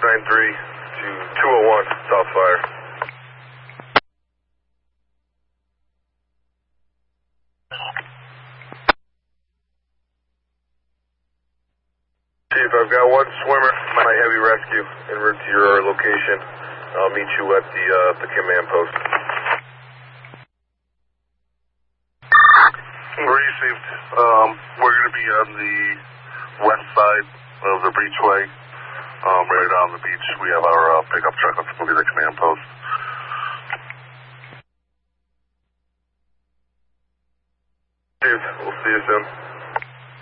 to 201 South Fire. Chief, I've got one swimmer, might have you rescue en route to your location. I'll meet you at the command post. Received. We're going to be on the west side of the Beachway, right on the beach. We have our pickup truck. Let's move to the command post. Chief, we'll see you soon.